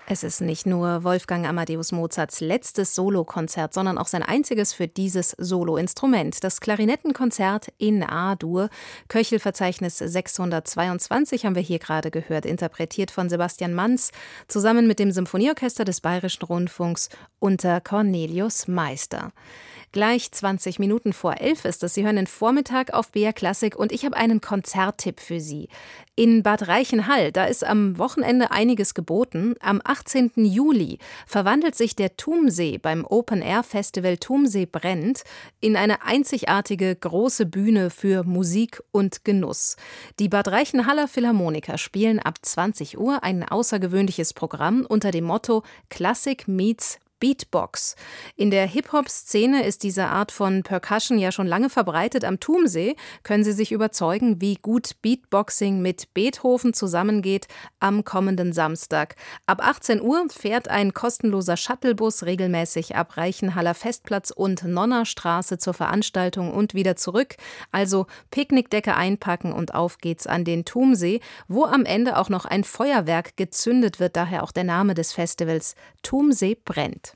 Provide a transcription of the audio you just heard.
Es ist nicht nur Wolfgang Amadeus Mozarts letztes Solokonzert, sondern auch sein einziges für dieses Soloinstrument. Das Klarinettenkonzert in A-Dur, Köchelverzeichnis 622 haben wir hier gerade gehört, interpretiert von Sebastian Manz, zusammen mit dem Symphonieorchester des Bayerischen Rundfunks unter Cornelius Meister. Gleich 20 Minuten vor 11 ist es. Sie hören den Vormittag auf BR Klassik und ich habe einen Konzerttipp für Sie. In Bad Reichenhall, da ist am Wochenende einiges geboten. Am 18. Juli verwandelt sich der Thumsee beim Open-Air-Festival Thumsee brennt in eine einzigartige große Bühne für Musik und Genuss. Die Bad Reichenhaller Philharmoniker spielen ab 20 Uhr ein außergewöhnliches Programm unter dem Motto Classic meets Beatbox. In der Hip-Hop-Szene ist diese Art von Percussion ja schon lange verbreitet. Am Thumsee können Sie sich überzeugen, wie gut Beatboxing mit Beethoven zusammengeht am kommenden Samstag. Ab 18 Uhr fährt ein kostenloser Shuttlebus regelmäßig ab Reichenhaller Festplatz und Nonnerstraße zur Veranstaltung und wieder zurück. Also Picknickdecke einpacken und auf geht's an den Thumsee, wo am Ende auch noch ein Feuerwerk gezündet wird, daher auch der Name des Festivals Thumsee brennt.